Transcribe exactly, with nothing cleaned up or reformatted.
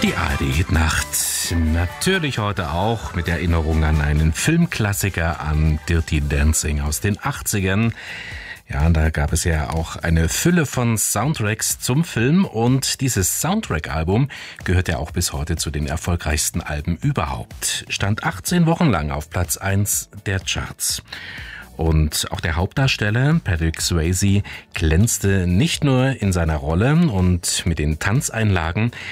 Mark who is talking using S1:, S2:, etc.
S1: Die A R D-Hitnacht. Natürlich heute auch mit Erinnerung an einen Filmklassiker, an Dirty Dancing aus den achtzigern. Ja, da gab es ja auch eine Fülle von Soundtracks zum Film und dieses Soundtrack-Album gehört ja auch bis heute zu den erfolgreichsten Alben überhaupt. Stand achtzehn Wochen lang auf Platz eins der Charts. Und auch der Hauptdarsteller Patrick Swayze glänzte nicht nur in seiner Rolle und mit den Tanzeinlagen,